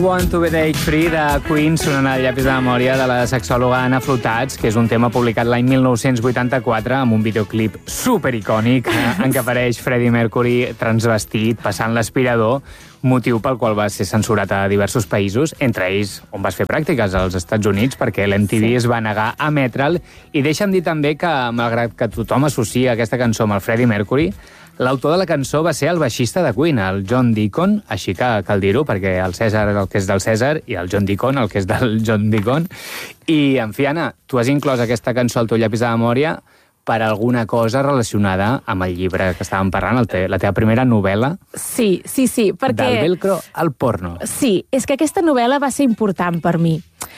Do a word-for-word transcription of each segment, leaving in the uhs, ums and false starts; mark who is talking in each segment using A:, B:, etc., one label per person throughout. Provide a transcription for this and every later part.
A: Want to Break Free de Queen sonant al llapis de memòria de la sexòloga Anna Flotats, que és un tema publicat l'any mil nou-cents vuitanta-quatre amb un videoclip supericònic en què apareix Freddie Mercury transvestit, passant l'aspirador, motiu pel qual va ser censurat a diversos països, entre ells on vas fer pràctiques, als Estats Units, perquè l'M T V sí. es va negar a emetre'l. I deixa'm dir també que, malgrat que tothom associa aquesta cançó amb el Freddie Mercury, l'autor de la cançó va ser el baixista de Queen, el John Deacon, així que cal dir-ho, perquè el Cèsar el que és del Cèsar i el John Deacon el que és del John Deacon. I, en fi, Anna, tu has inclòs aquesta cançó al teu llapis de memòria per alguna cosa relacionada amb el llibre que estàvem parlant, el te la teva primera novel·la.
B: Sí, sí, sí, perquè...
A: Del velcro al porno.
B: Sí, és que aquesta novel·la va ser important per mi,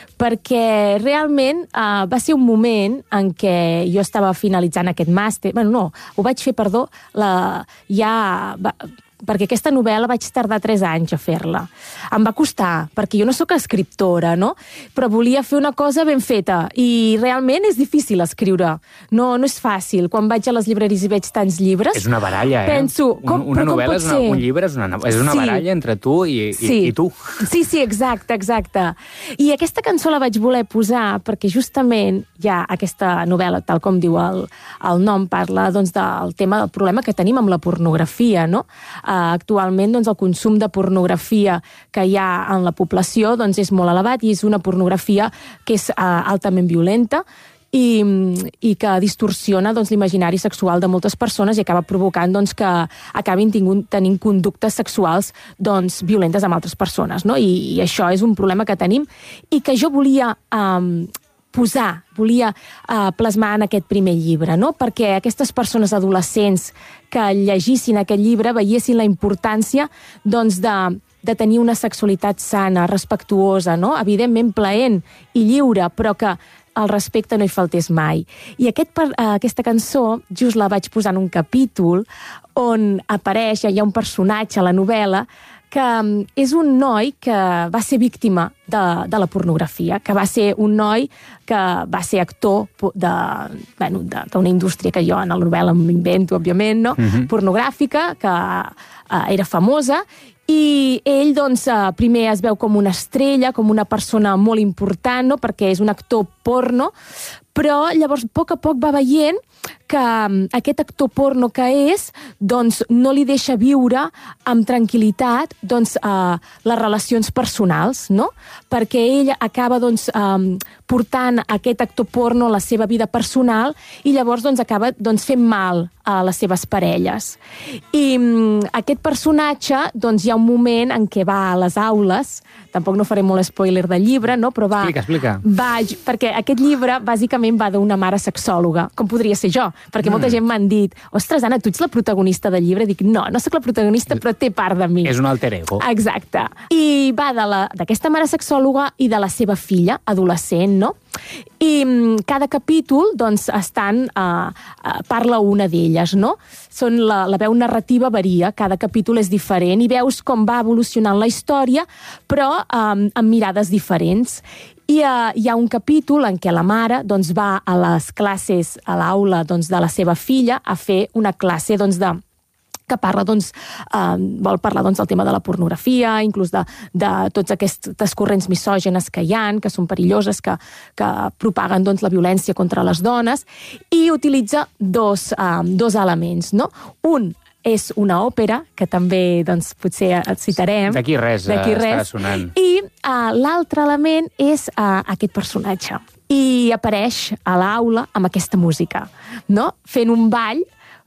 B: perquè realment uh, va ser un moment en què jo estava finalitzant aquest màster. Bueno, no, ho vaig fer, perdó, la, ja... Va, perquè aquesta novel·la vaig tardar tres anys a fer-la. Em va costar, perquè jo no sóc escriptora, no? Però volia fer una cosa ben feta, i realment és difícil escriure. No, no és fàcil. Quan vaig a les llibreries i veig tants llibres...
A: És una baralla, eh?
B: Penso, com,
A: una
B: però
A: novel·la
B: com pot
A: és una,
B: ser?
A: un llibre és una, és una
B: sí.
A: baralla entre tu i, i,
B: sí.
A: i tu.
B: Sí, sí, exacte, exacte. I aquesta cançó la vaig voler posar perquè justament ja aquesta novel·la, tal com diu el, el nom, parla doncs, del tema del problema que tenim amb la pornografia, no? Uh, actualment doncs, el consum de pornografia que hi ha en la població doncs, és molt elevat i és una pornografia que és uh, altament violenta i, i que distorsiona doncs, l'imaginari sexual de moltes persones i acaba provocant doncs, que acabin tingut, tenint conductes sexuals doncs, violentes amb altres persones. No? I, I això és un problema que tenim i que jo volia... Um, posar, volia uh, plasmar en aquest primer llibre, no? Perquè aquestes persones adolescents que llegissin aquest llibre veiessin la importància doncs, de, de tenir una sexualitat sana, respectuosa, no? Evidentment plaent i lliure, però que el respecte no hi faltés mai. I aquest, uh, aquesta cançó just la vaig posar en un capítol on apareix, hi ha un personatge a la novel·la que és un noi que va ser víctima de, de la pornografia, que va ser un noi que va ser actor d'una bueno, indústria que jo en la novel·la m'invento, òbviament, no? Uh-huh. pornogràfica, que uh, era famosa, i ell doncs, uh, primer es veu com una estrella, com una persona molt important, no? Perquè és un actor porno, però llavors a poc a poc va veient que aquest actor porno que és doncs, no li deixa viure amb tranquil·litat doncs, uh, les relacions personals, no? Perquè ell acaba doncs, um, portant aquest actor porno a la seva vida personal i llavors doncs, acaba doncs, fent mal a les seves parelles. I um, aquest personatge, doncs, hi ha un moment en què va a les aules, tampoc no faré molt spoiler del llibre, no? Però va...
A: Explica, explica.
B: Va, perquè aquest llibre bàsicament va d'una mare sexòloga, com podria ser jo, perquè molta gent m'han dit, ostres, Anna, tu ets la protagonista del llibre? Dic, no, no sóc la protagonista, però té part de mi.
A: És un alter ego.
B: Exacte. I va d'aquesta mare sexòloga i de la seva filla, adolescent, no? I cada capítol, doncs, estan, uh, uh, parla una d'elles, no? Són la, la veu narrativa varia, cada capítol és diferent i veus com va evolucionant la història, però um, amb mirades diferents. I uh, hi ha un capítol en què la mare doncs, va a les classes, a l'aula doncs, de la seva filla, a fer una classe doncs, de que parla, doncs, eh, vol parlar doncs, del tema de la pornografia, inclús de, de tots aquestes corrents misògenes que hi ha, que són perilloses, que, que propaguen doncs, la violència contra les dones, i utilitza dos, eh, dos elements, no? Un és una òpera, que també doncs, potser et citarem.
A: D'aquí res,
B: D'aquí res.
A: està sonant.
B: I uh, l'altre element és uh, aquest personatge. I apareix a l'aula amb aquesta música, no? Fent un ball.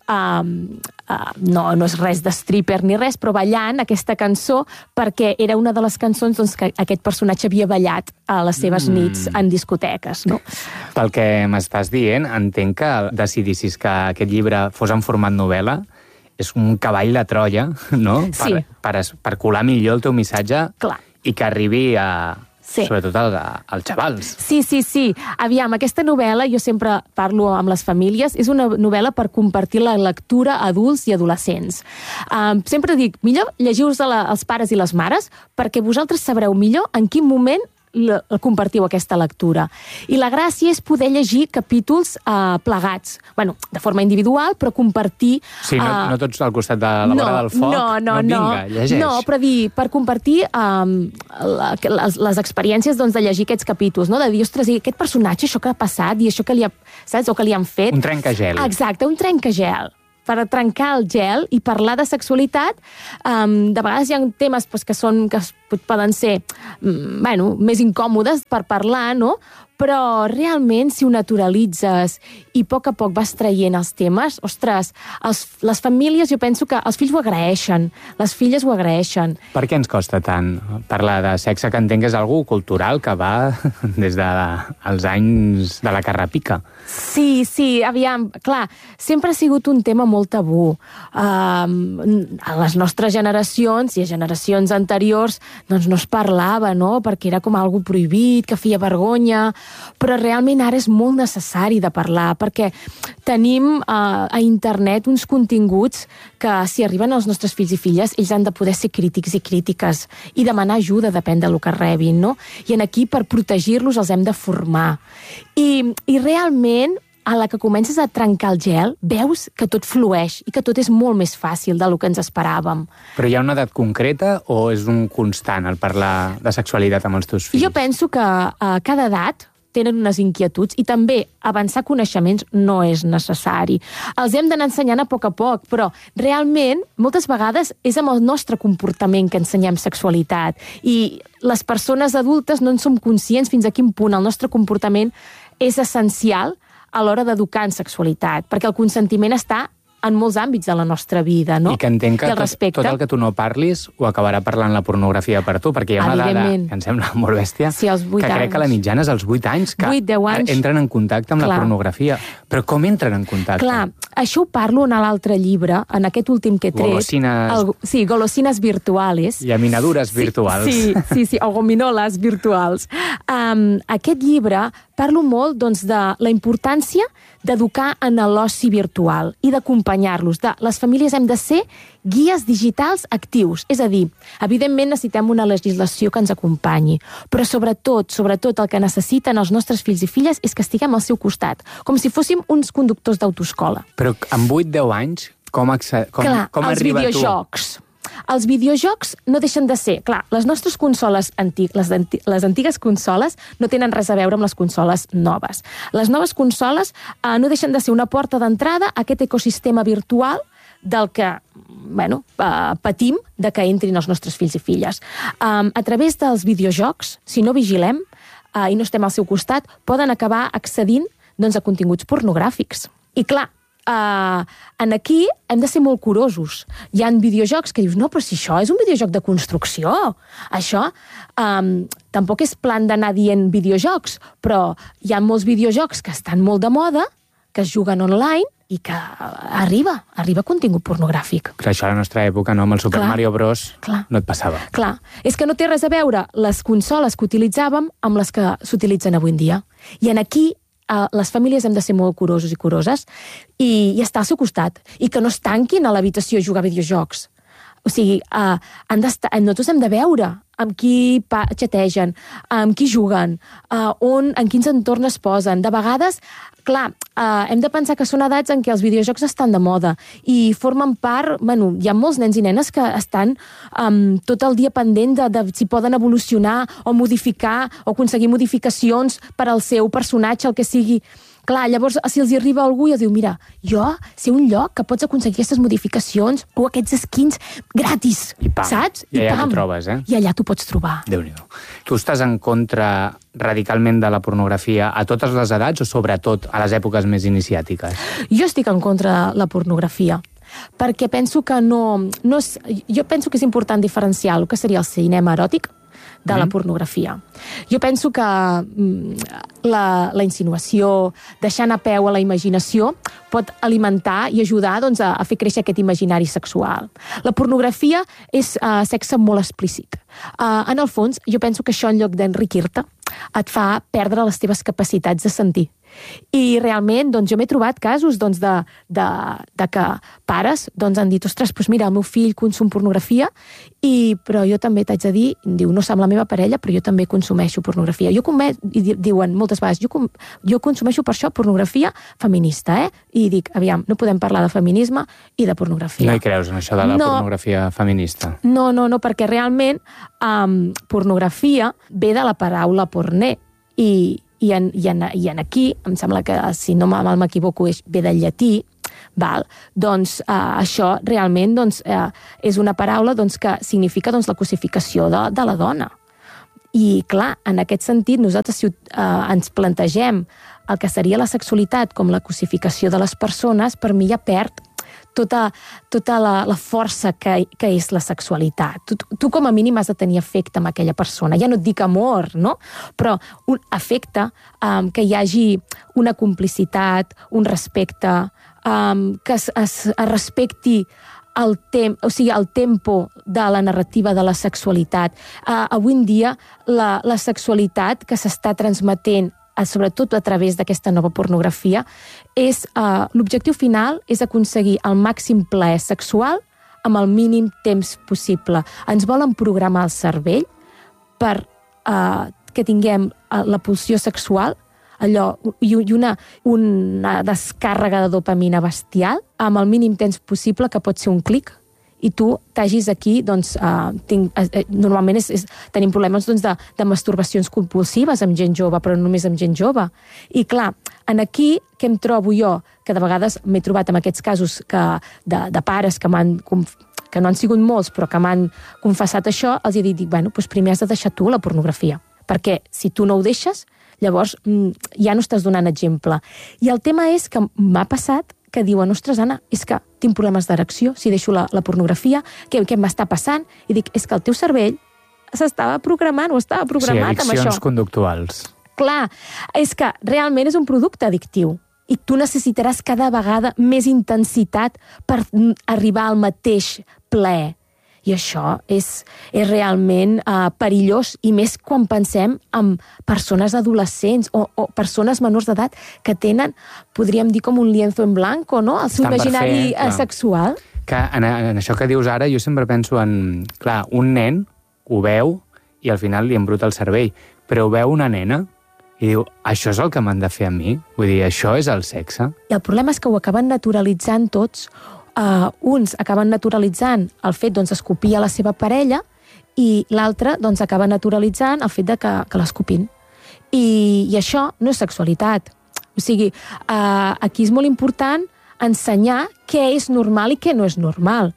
B: Um, uh, no, no és res de stripper ni res, però ballant aquesta cançó perquè era una de les cançons doncs, que aquest personatge havia ballat a les seves mm. nits en discoteques, no?
A: Pel que m'estàs dient, entenc que decidissis que aquest llibre fos en format novel·la és un cavall de Troia, no?
B: Sí.
A: Per, per, per colar millor el teu missatge.
B: Clar.
A: I que arribi a...
B: Sí.
A: Sobretot als xavals.
B: Sí, sí, sí. Aviam, aquesta novel·la, jo sempre parlo amb les famílies, és una novel·la per compartir la lectura a adults i adolescents. Um, sempre dic, millor llegiu-vos als pares i les mares perquè vosaltres sabreu millor en quin moment l- compartiu aquesta lectura. I la gràcia és poder llegir capítols eh, plegats, bueno, de forma individual, però compartir...
A: Sí, no,
B: eh,
A: no tots al costat de la vora del foc.
B: No, no, no.
A: Vinga, llegeix.
B: No, però dir, per compartir um, la, les, les experiències doncs, de llegir aquests capítols, no? De dir, ostres, i aquest personatge, això que ha passat, i això que li ha, saps, o que li han fet...
A: Un trencagel.
B: Exacte, un trencagel. Per trencar el gel i parlar de sexualitat, um, de vegades hi ha temes pues, que, són, que poden ser um, bueno, més incòmodes per parlar, no? Però realment, si ho naturalitzes i a poc a poc vas traient els temes, ostres, els, les famílies, jo penso que els fills ho agraeixen, les filles ho agraeixen.
A: Per què ens costa tant parlar de sexe, que entenc que és algú cultural que va des dels anys de la carrapica?
B: Sí, sí, aviam, clar, sempre ha sigut un tema molt tabú. Um, a les nostres generacions i a generacions anteriors doncs no es parlava, no?, perquè era com algo prohibit, que feia vergonya, però realment ara és molt necessari de parlar, perquè tenim uh, a internet uns continguts que si arriben als nostres fills i filles, ells han de poder ser crítics i crítiques i demanar ajuda, depèn del que rebin, no? I en aquí, per protegir-los, els hem de formar. I, i realment, a la que comences a trencar el gel, veus que tot flueix i que tot és molt més fàcil del que ens esperàvem.
A: Però hi ha una edat concreta o és un constant el parlar de sexualitat amb els teus fills?
B: Jo penso que a cada edat tenen unes inquietuds i també avançar coneixements no és necessari. Els hem d'anar ensenyant a poc a poc, però realment moltes vegades és amb el nostre comportament que ensenyem sexualitat i les persones adultes no en som conscients fins a quin punt el nostre comportament és essencial a l'hora d'educar en sexualitat, perquè el consentiment està en molts àmbits de la nostra vida, no?
A: I que entenc que
B: el
A: tot, tot el que tu no parlis ho acabarà parlant la pornografia per tu, perquè hi ha una dada que em sembla molt bèstia,
B: sí, als vuit
A: que crec
B: anys.
A: que la mitjana és als vuit anys, que
B: vuit, deu anys.
A: entren en contacte amb
B: Clar.
A: la pornografia. Però com entren en contacte?
B: Clar, això ho parlo en l'altre llibre, en aquest últim que he tret.
A: Golosines...
B: El, sí, golosines virtuals.
A: Llaminadures virtuals.
B: Sí, sí, sí, sí, o gominoles virtuals. Um, aquest llibre parlo molt doncs, de la importància d'educar en l'oci virtual i d'acompanyar-los. De, les famílies hem de ser guies digitals actius. És a dir, evidentment necessitem una legislació que ens acompanyi, però sobretot, sobretot el que necessiten els nostres fills i filles és que estiguem al seu costat, com si fóssim uns conductors d'autoescola.
A: Però amb vuit deu anys, com, com,
B: Clar,
A: com
B: els
A: arriba
B: videojocs.
A: tu?
B: Els videojocs no deixen de ser... Clar, les nostres consoles, antic, les, anti, les antigues consoles no tenen res a veure amb les consoles noves. Les noves consoles eh, no deixen de ser una porta d'entrada a aquest ecosistema virtual del que bueno, eh, patim de que entrin els nostres fills i filles. Um, a través dels videojocs, si no vigilem eh, i no estem al seu costat, poden acabar accedint doncs, a continguts pornogràfics. I clar, Uh, en aquí hem de ser molt curosos. Hi ha videojocs que dius, no, però si això és un videojoc de construcció, això um, tampoc és plan d'anar dient videojocs, però hi ha molts videojocs que estan molt de moda, que es juguen online i que arriba, arriba contingut pornogràfic.
A: Clar, això a la nostra època, no? Amb el Super
B: Clar.
A: Mario Bros.
B: Clar.
A: No et passava.
B: Clar, és que no té res a veure les consoles que utilitzàvem amb les que s'utilitzen avui en dia. I en aquí Uh, les famílies hem de ser molt curosos i curoses i, i estar al seu costat. I que no es tanquin a l'habitació a jugar a videojocs. O sigui, uh, han d'estar, nosaltres hem de veure amb qui xategen, amb qui juguen, uh, on, en quins entorns es posen. De vegades, clar, uh, hem de pensar que són edats en què els videojocs estan de moda i formen part... Bueno, hi ha molts nens i nenes que estan um, tot el dia pendent de, de si poden evolucionar o modificar o aconseguir modificacions per al seu personatge, el que sigui. Clar, llavors, si els hi arriba algú i els diu, mira, jo sé un lloc que pots aconseguir aquestes modificacions o aquests skins gratis,
A: I pam.
B: saps?
A: I allà
B: pam.
A: t'ho trobes, eh?
B: I allà t'ho pots trobar.
A: Déu-n'hi-do. Tu estàs en contra radicalment de la pornografia a totes les edats o sobretot a les èpoques més iniciàtiques?
B: Jo estic en contra de la pornografia, perquè penso que no... no és, jo penso que és important diferenciar el que seria el cinema eròtic de la pornografia. Jo penso que la, la insinuació, deixar anar peu a la imaginació, pot alimentar i ajudar doncs, a, a fer créixer aquest imaginari sexual. La pornografia és uh, sexe molt explícit. Uh, en el fons, jo penso que això, en lloc d'enriquir-te, et fa perdre les teves capacitats de sentir I realment doncs, jo m'he trobat casos doncs, de, de, de que pares doncs, han dit, ostres, doncs mira, el meu fill consum pornografia, i, però jo també t'haig de dir, diu, no som la meva parella, però jo també consumeixo pornografia. Jo come, i diuen moltes vegades, jo, com, jo consumeixo per això pornografia feminista, eh? I dic, aviam, no podem parlar de feminisme i de pornografia.
A: No hi creus en això de la
B: no,
A: pornografia feminista?
B: No, no, no, perquè realment um, pornografia ve de la paraula porné, i, i, en, i, en, i en aquí, em sembla que, si no m'equivoco, ve del llatí, val? Doncs eh, això realment doncs, eh, és una paraula doncs, que significa doncs, la cosificació de, de la dona. I, clar, en aquest sentit, nosaltres si eh, ens plantegem el que seria la sexualitat com la cosificació de les persones, per mi ja perd tota, tota la, la força que, que és la sexualitat. Tu, tu com a mínim has de tenir afecte amb aquella persona. Ja no et dic amor, no? Però un afecte, um, que hi hagi una complicitat, un respecte, um, que es, es, es respecti el, tem o sigui, el tempo de la narrativa de la sexualitat. Uh, avui en dia, la, la sexualitat que s'està transmetent sobretot a través d'aquesta nova pornografia, és uh, l'objectiu final és aconseguir el màxim plaer sexual amb el mínim temps possible. Ens volen programar el cervell per uh, que tinguem uh, la pulsió sexual, allò, i una, una descàrrega de dopamina bestial amb el mínim temps possible, que pot ser un clic, i tu t'hagis aquí, doncs, uh, tinc, uh, normalment és, és, tenim problemes doncs, de, de masturbacions compulsives amb gent jove, però no només amb gent jove. I clar, en aquí, què em trobo jo? Que de vegades m'he trobat en aquests casos que, de, de pares que m'han que no han sigut molts, però que m'han confessat això, els he dit, bueno, doncs primer has de deixar tu la pornografia, perquè si tu no ho deixes, llavors ja no estàs donant exemple. I el tema és que m'ha passat que diuen, ostres, Anna, és que tinc problemes d'erecció si deixo la, la pornografia, què, què m'està passant? I dic, és que el teu cervell s'estava programant o estava programat
A: sí,
B: amb això.
A: addiccions conductuals.
B: Clar, és que realment és un producte addictiu i tu necessitaràs cada vegada més intensitat per arribar al mateix plaer. I això és, és realment uh, perillós, i més quan pensem en persones adolescents o, o persones menors d'edat que tenen, podríem dir, com un lienzo en blanco, no? El seu
A: Estan
B: imaginari
A: fer,
B: sexual.
A: Que en, en això que dius ara, jo sempre penso en... Clar, un nen ho veu i al final li embruta el cervell, però ho veu una nena i diu, això és el que m'han de fer a mi? Vull dir, això és el sexe?
B: I el problema és que ho acaben naturalitzant tots. Uh, uns acaben naturalitzant el fet doncs, d'escopir a la seva parella i l'altre doncs, acaba naturalitzant el fet de que, que l'escopin. I, I això no és sexualitat. O sigui, uh, aquí és molt important ensenyar què és normal i què no és normal.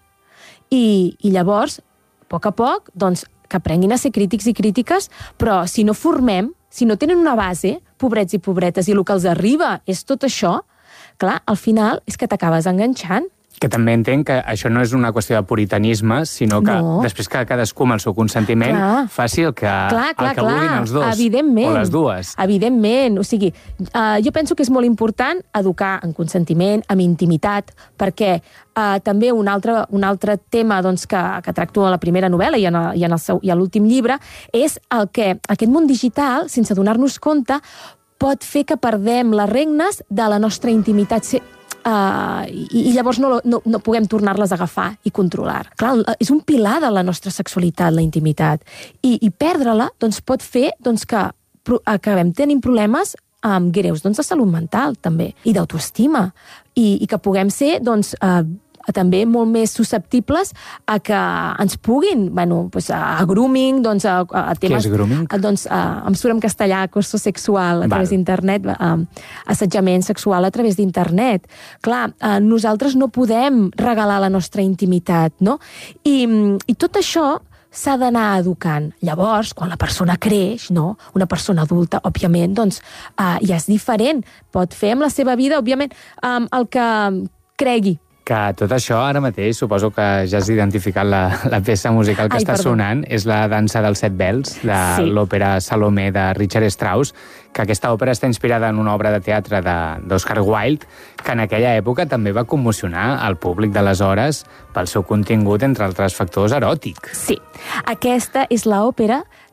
B: I, i llavors, a poc a poc, doncs, que aprenguin a ser crítics i crítiques, però si no formem, si no tenen una base, pobrets i pobretes, i el que els arriba és tot això, clar, al final és que t'acabes enganxant.
A: Que també entenc que això no és una qüestió de puritanisme, sinó que
B: no.
A: després que cadascú amb el seu consentiment clar. faci el que,
B: clar, clar,
A: el que
B: clar.
A: vulguin els dos,
B: evidentment,
A: o les dues.
B: Evidentment, o sigui, uh, jo penso que és molt important educar en consentiment, en intimitat, perquè uh, també un altre, un altre tema doncs, que, que tracto a la primera novel·la i en, el, i en el seu, i a l'últim llibre, és el que aquest món digital, sense donar-nos compte, pot fer que perdem les regnes de la nostra intimitat. Uh, i, i llavors no, no, no puguem tornar-les a agafar i controlar. Clar, és un pilar de la nostra sexualitat, la intimitat. I, i perdre-la doncs, pot fer doncs, que pro, acabem tenint problemes um, greus doncs, de salut mental, també, i d'autoestima. I, I que puguem ser doncs, uh, també molt més susceptibles a que ens puguin, bueno, doncs a grooming, doncs a, a temes...
A: Què és grooming?
B: A, doncs a, em surt en castellà, acoso sexual a través d'internet, assetjament sexual a través d'internet. Clar, a, nosaltres no podem regalar la nostra intimitat, no? I, i tot això s'ha d'anar educant. Llavors, quan la persona creix, no? Una persona adulta, òbviament, doncs, uh, ja és diferent. Pot fer amb la seva vida, òbviament, um, el que cregui.
A: Que tot això, ara mateix, suposo que ja has identificat la, la peça musical que
B: Ai,
A: està
B: perdó.
A: sonant, és la dansa dels set vels, de
B: Sí.
A: l'òpera Salomé de Richard Strauss, que aquesta òpera està inspirada en una obra de teatre d'Oscar Wilde, que en aquella època també va commocionar el públic d'aleshores pel seu contingut, entre altres factors, eròtic.
B: Sí, aquesta és l'òpera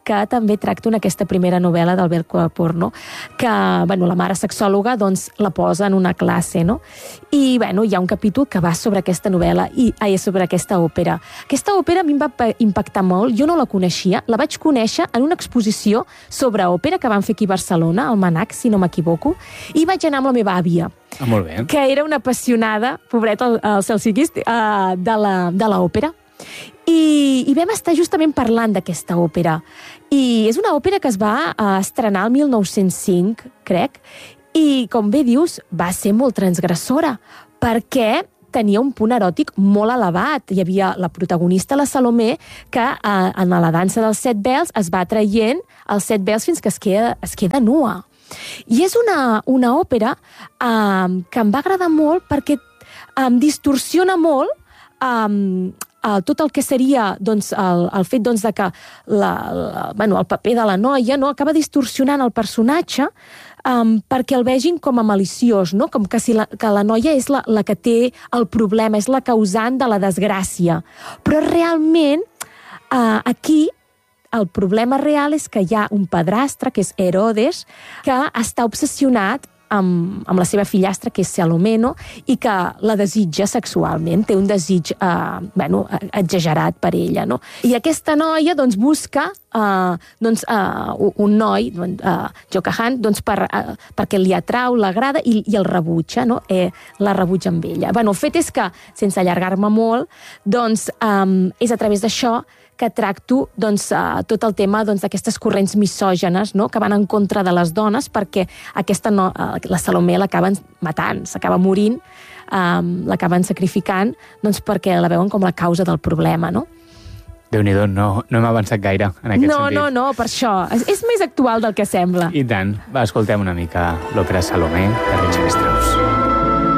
B: que també tracta en aquesta primera novel·la del bel porno, que bueno, la mare sexòloga doncs, la posa en una classe, no? I bueno, hi ha un capítol que va sobre aquesta novel·la, i ai, sobre aquesta òpera. Aquesta òpera a mi em va impactar molt, jo no la coneixia, la vaig conèixer en una exposició sobre òpera que van fer aquí a Barcelona, al Manac, si no m'equivoco, i vaig anar amb la meva àvia,
A: ah, molt bé.
B: que era una apassionada, pobret, el, el cel siguis, uh, de l'òpera. I, I vam estar justament parlant d'aquesta òpera. I és una òpera que es va uh, estrenar el mil nou-cents cinc, crec, i, com bé dius, va ser molt transgressora, perquè tenia un punt eròtic molt elevat. Hi havia la protagonista, la Salomé, que eh, en la dansa dels set vels es va traient els set vels fins que es queda, es queda nua. I és una, una òpera eh, que em va agradar molt perquè em distorsiona molt eh, Uh, tot el que seria doncs, el, el fet doncs, de que la, la, bueno, el paper de la noia, no, acaba distorsionant el personatge um, perquè el vegin com a maliciós, no? Com que, si la, que la noia és la, la que té el problema, és la causant de la desgràcia. Però realment uh, aquí el problema real és que hi ha un padrastre, que és Herodes, que està obsessionat amb, amb la seva fillastra, que és Salomé, no? I que la desitja sexualment, té un desig eh, bueno, exagerat per ella, no? I aquesta noia doncs, busca eh, doncs, eh, un noi, eh, Jocahan, doncs, per, eh, perquè li atrau, l'agrada i, i el rebutja, no? Eh, la rebutja amb ella. Bueno, el fet és que, sense allargar-me molt, doncs, eh, és a través d'això que tracto doncs, uh, tot el tema doncs, d'aquestes corrents misògenes, no? Que van en contra de les dones, perquè aquesta no, uh, la Salomé l'acaben matant, s'acaba morint, um, l'acaben sacrificant, doncs, perquè la veuen com la causa del problema, no?
A: Déu-n'hi-do, no, no hem avançat gaire en aquest
B: no,
A: sentit.
B: No, no, no, per això. És, és més actual del que sembla.
A: I tant. Va, escoltem una mica l'òpera Salomé de Richard Strauss.